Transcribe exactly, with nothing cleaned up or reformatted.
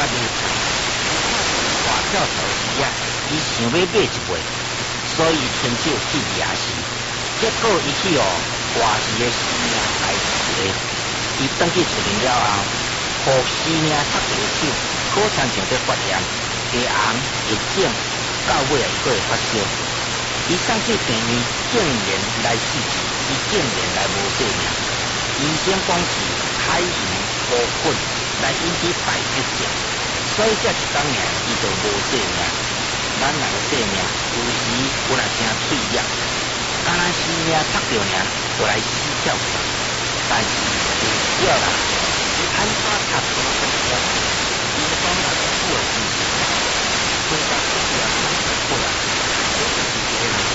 日，大跳槽时啊，伊想要买一枚，所以亲手去夜市。结果伊去哦，活鱼的生命来一个，伊转去厝里了后，互生命插着手，好亲像在发炎，加红会肿，到尾啊伊佫会发烧。伊送去病院，竟然来四次，伊竟然来无性命。医生讲是海盐高混来引起败血症，所以才一工尔伊就无性命。咱人的性命有时有若听脆弱，敢若生命插着尔，就来死翘翘。但是有少人，伊安怎插着不了？伊讲若是富的事情，所以甲出去啊，出来，这就是一个人。